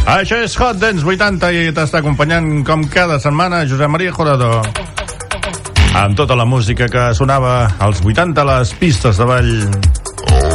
Això és Hot Dance 80 i t'està acompanyant com cada setmana Josep Maria Jurado. Amb tota la música que sonava als 80 a les pistes de ball.